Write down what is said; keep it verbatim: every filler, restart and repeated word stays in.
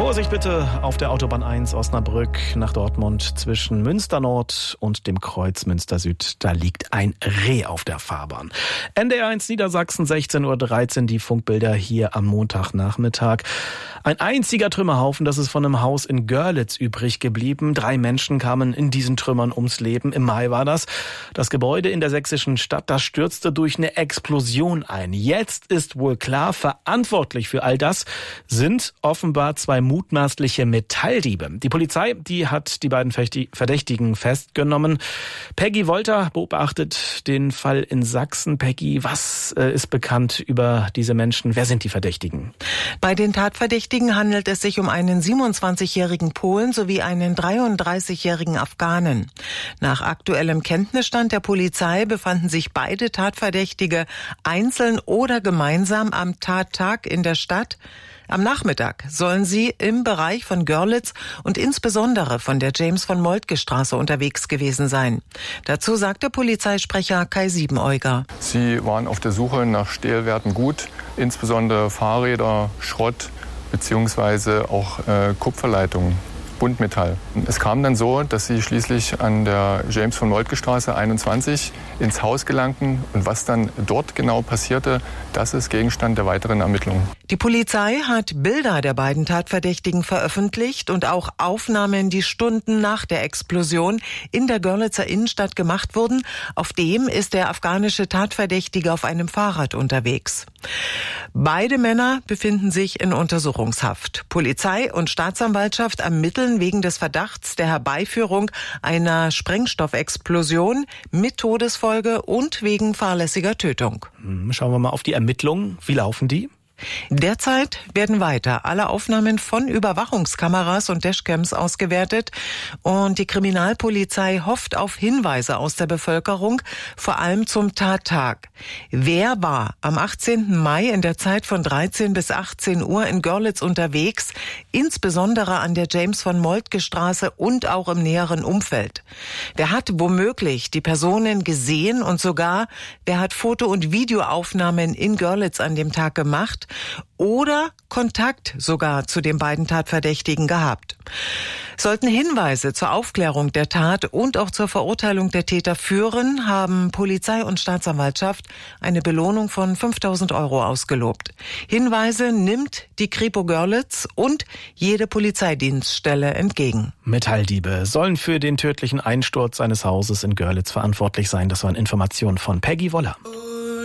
Vorsicht bitte auf der Autobahn eins Osnabrück nach Dortmund zwischen Münster Nord und dem Kreuz Münster Süd. Da liegt ein Reh auf der Fahrbahn. N D R eins Niedersachsen, sechzehn Uhr dreizehn, die Funkbilder hier am Montagnachmittag. Ein einziger Trümmerhaufen, das ist von einem Haus in Görlitz übrig geblieben. Drei Menschen kamen in diesen Trümmern ums Leben. Im Mai war das. Das Gebäude in der sächsischen Stadt, das stürzte durch eine Explosion ein. Jetzt ist wohl klar, verantwortlich für all das sind offenbar zwei mutmaßliche Metalldiebe. Die Polizei, die hat die beiden Verdächtigen festgenommen. Peggy Wolter beobachtet den Fall in Sachsen. Peggy, was äh, ist bekannt über diese Menschen? Wer sind die Verdächtigen? Bei den Tatverdächtigen handelt es sich um einen siebenundzwanzigjährigen Polen sowie einen dreiunddreißigjährigen Afghanen. Nach aktuellem Kenntnisstand der Polizei befanden sich beide Tatverdächtige einzeln oder gemeinsam am Tattag in der Stadt. Am Nachmittag sollen sie im Bereich von Görlitz und insbesondere von der James-von-Moltke-Straße unterwegs gewesen sein. Dazu sagte Polizeisprecher Kai Siebenäuger. Sie waren auf der Suche nach Stählwerten Gut, insbesondere Fahrräder, Schrott beziehungsweise auch äh, Kupferleitungen, Buntmetall. Es kam dann so, dass sie schließlich an der James-von-Moltke-Straße einundzwanzig ins Haus gelangten. Und was dann dort genau passierte, das ist Gegenstand der weiteren Ermittlungen. Die Polizei hat Bilder der beiden Tatverdächtigen veröffentlicht und auch Aufnahmen, die Stunden nach der Explosion in der Görlitzer Innenstadt gemacht wurden. Auf dem ist der afghanische Tatverdächtige auf einem Fahrrad unterwegs. Beide Männer befinden sich in Untersuchungshaft. Polizei und Staatsanwaltschaft ermitteln wegen des Verdachts der Herbeiführung einer Sprengstoffexplosion mit Todesfolge und wegen fahrlässiger Tötung. Schauen wir mal auf die Ermittlungen. Wie laufen die? Derzeit werden weiter alle Aufnahmen von Überwachungskameras und Dashcams ausgewertet und die Kriminalpolizei hofft auf Hinweise aus der Bevölkerung, vor allem zum Tattag. Wer war am achtzehnten Mai in der Zeit von dreizehn bis achtzehn Uhr in Görlitz unterwegs, insbesondere an der James-von-Moltke-Straße und auch im näheren Umfeld? Wer hat womöglich die Personen gesehen und sogar, wer hat Foto- und Videoaufnahmen in Görlitz an dem Tag gemacht? Oder Kontakt sogar zu den beiden Tatverdächtigen gehabt. Sollten Hinweise zur Aufklärung der Tat und auch zur Verurteilung der Täter führen, haben Polizei und Staatsanwaltschaft eine Belohnung von fünftausend Euro ausgelobt. Hinweise nimmt die Kripo Görlitz und jede Polizeidienststelle entgegen. Metalldiebe sollen für den tödlichen Einsturz eines Hauses in Görlitz verantwortlich sein. Das waren Informationen von Peggy Woller.